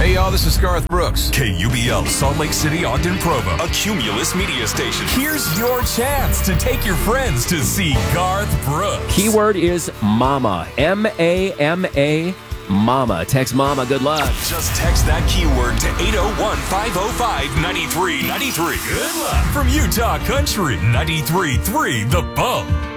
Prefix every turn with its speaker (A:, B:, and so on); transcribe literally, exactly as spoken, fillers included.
A: Hey, y'all, this is Garth Brooks.
B: K U B L, Salt Lake City, Ogden, Provo, a Cumulus media station. Here's your chance to take your friends to see Garth Brooks.
C: Keyword is mama. M A M A, mama. Text mama. Good luck.
B: Just text that keyword to eight oh one, five oh five, nine three nine three. Good luck from Utah Country ninety-three point three The Bump.